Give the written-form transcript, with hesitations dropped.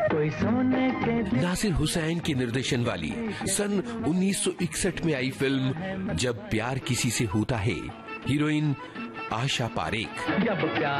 कोई सोने के नासिर हुसैन के निर्देशन वाली सन 1961 में आई फिल्म जब प्यार किसी से होता है, हीरोइन आशा पारेख। जब प्यार